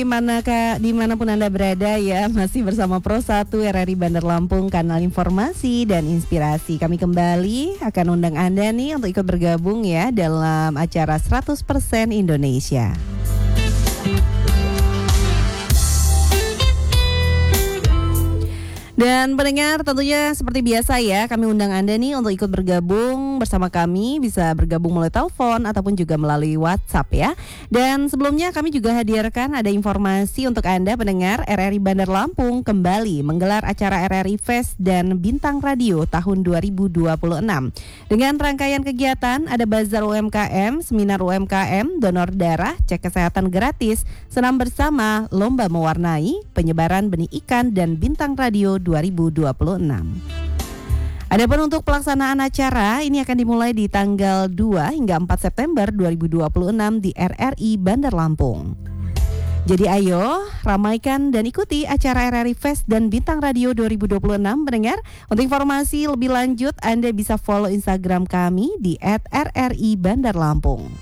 Dimanapun Anda berada ya, masih bersama Pro 1 RRI Bandar Lampung, kanal informasi dan inspirasi. Kami kembali akan undang Anda nih untuk ikut bergabung ya dalam acara 100% Indonesia. Dan pendengar, tentunya seperti biasa ya, kami undang Anda nih untuk ikut bergabung bersama kami. Bisa bergabung melalui telepon ataupun juga melalui WhatsApp ya. Dan sebelumnya kami juga hadirkan ada informasi untuk Anda pendengar. RRI Bandar Lampung kembali menggelar acara RRI Fest dan Bintang Radio tahun 2026. Dengan rangkaian kegiatan ada bazar UMKM, seminar UMKM, donor darah, cek kesehatan gratis, senam bersama, lomba mewarnai, penyebaran benih ikan, dan Bintang Radio 2026. Adapun untuk pelaksanaan acara ini akan dimulai di tanggal 2 hingga 4 September 2026 di RRI Bandar Lampung. Jadi ayo ramaikan dan ikuti acara RRI Fest dan Bintang Radio 2026 pendengar. Untuk informasi lebih lanjut Anda bisa follow Instagram kami di @RRI Bandar Lampung.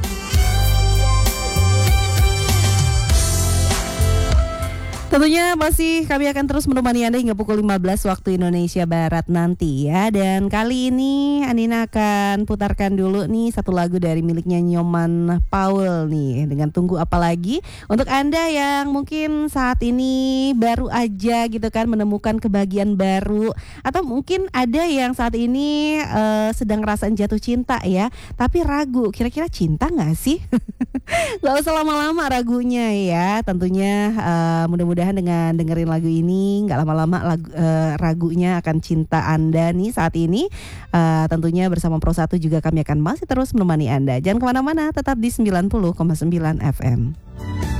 Tentunya masih kami akan terus menemani Anda hingga pukul 15 waktu Indonesia Barat nanti ya. Dan kali ini Anina akan putarkan dulu nih satu lagu dari miliknya Nyoman Paul nih, dengan Tunggu Apa Lagi. Untuk Anda yang mungkin saat ini baru aja gitu kan menemukan kebahagiaan baru, atau mungkin ada yang saat ini sedang ngerasain jatuh cinta ya, tapi ragu kira-kira cinta gak sih? Gak usah lama-lama ragunya ya. Tentunya mudah-mudahan dengan dengerin lagu ini gak lama-lama ragunya akan cinta Anda nih saat ini. Tentunya bersama Pro 1 juga kami akan masih terus menemani Anda. Jangan kemana-mana, tetap di 90,9 FM.